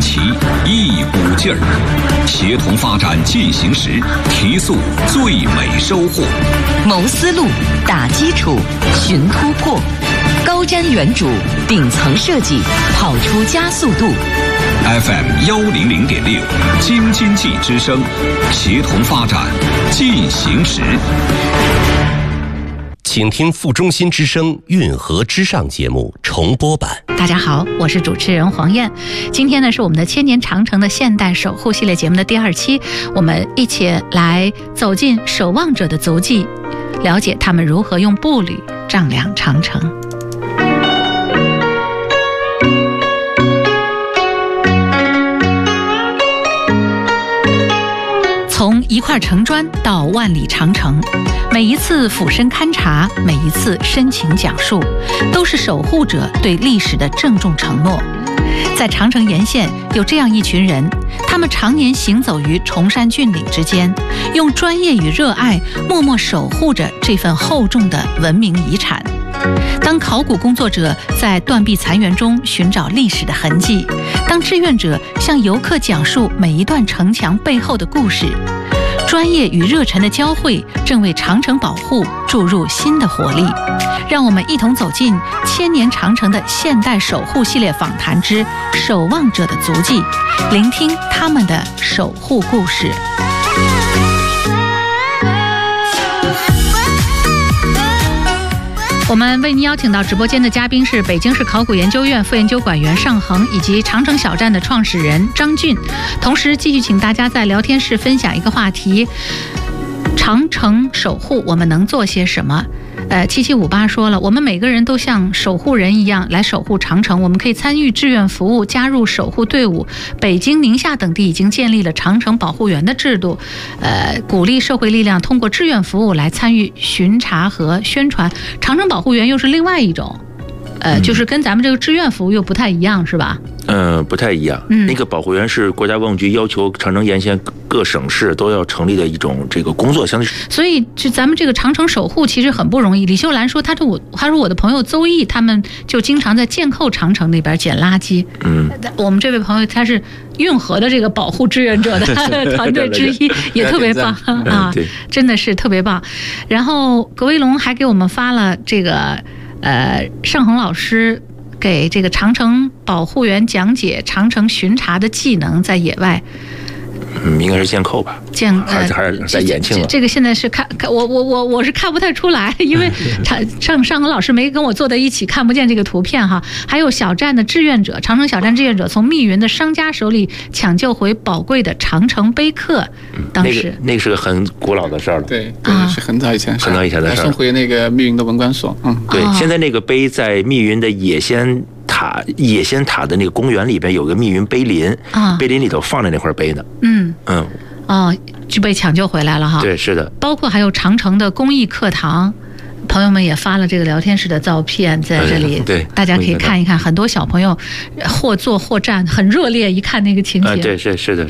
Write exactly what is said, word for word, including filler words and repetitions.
奇，一股劲儿，协同发展进行时，提速最美收获。 谋思路，打基础，寻突破，高瞻远瞩，顶层设计，跑出加速度。 F M 幺零零点六，京津冀之声，协同发展进行时。 请听副中心之声运河之上节目重播版。 大家好，我是主持人黄燕。今天呢是我们的千年长城的现代守护系列节目的第二期，我们一起来走进守望者的足迹，了解他们如何用步履丈量长城。从一块城砖到万里长城，每一次俯身勘察，每一次深情讲述，都是守护者对历史的郑重承诺。在长城沿线有这样一群人，他们常年行走于崇山峻岭之间，用专业与热爱默默守护着这份厚重的文明遗产。当考古工作者在断壁残垣中寻找历史的痕迹，当志愿者向游客讲述每一段城墙背后的故事，专业与热忱的交汇正为长城保护注入新的活力。让我们一同走进千年长城的现代守护系列访谈之守望者的足迹，聆听他们的守护故事。我们为您邀请到直播间的嘉宾是北京市考古研究院副研究馆员尚恒，以及长城小站的创始人张俊。同时继续请大家在聊天室分享一个话题：长城守护我们能做些什么？呃，七七五八说了，我们每个人都像守护人一样来守护长城，我们可以参与志愿服务，加入守护队伍。北京、宁夏等地已经建立了长城保护员的制度，呃，鼓励社会力量通过志愿服务来参与巡查和宣传。长城保护员又是另外一种，呃，就是跟咱们这个志愿服务又不太一样，是吧？ 嗯、呃，不太一样。嗯，那个保护员是国家文物局要求长城沿线各省市都要成立的一种这个工作，相当于。所以，就咱们这个长城守护其实很不容易。李秀兰说，他说我，他说我的朋友邹毅他们就经常在箭扣长城那边捡垃圾。嗯，我们这位朋友他是运河的这个保护志愿者的团队之一，也特别棒啊，真的是特别棒。然后葛威龙还给我们发了这个呃尚恒老师给这个长城保护员讲解长城巡查的技能，在野外。 嗯，应该是箭扣吧？箭还是还是在延庆了？ 这个现在是看看我我我我是看不太出来，因为上上恒老师没跟我坐在一起，看不见这个图片哈。还有小站的志愿者，长城小站志愿者从密云的商家手里抢救回宝贵的长城碑刻，当时、 嗯、那个那个是个很古老的事儿了， 对，对啊、是很早以前很早以前的事儿， 送回那个密云的文管所。嗯， 对，哦、现在那个碑在密云的野仙塔野仙塔的那个公园里边有个密云碑林啊，碑林里头放着那块碑呢。嗯嗯。 哦，就被抢救回来了哈。 对，是的。 包括还有长城的公益课堂，朋友们也发了这个聊天室的照片在这里， 对， 大家可以看一看，很多小朋友或坐或站，很热烈，一看那个情景。 啊，对，是是的，